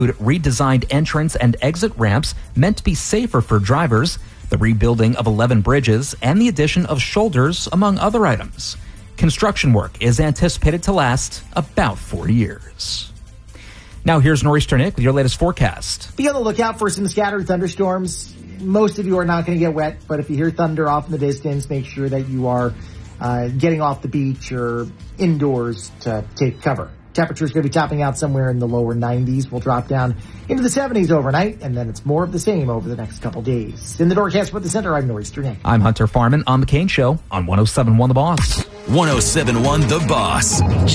redesigned entrance and exit ramps meant to be safer for drivers, the rebuilding of 11 bridges, and the addition of shoulders, among other items. Construction work is anticipated to last about 4 years. Now here's Nor'easter Nick with your latest forecast. Be on the lookout for some scattered thunderstorms. Most of you are not going to get wet, but if you hear thunder off in the distance, make sure that you are getting off the beach or indoors to take cover. Temperature is going to be topping out somewhere in the lower 90s. We'll drop down into the 70s overnight, and then it's more of the same over the next couple days. In the Norcast with the Center, I'm Nor'easter Nick. I'm Hunter Farman on The Kane Show on 107.1 The Boss. 107.1 The Boss.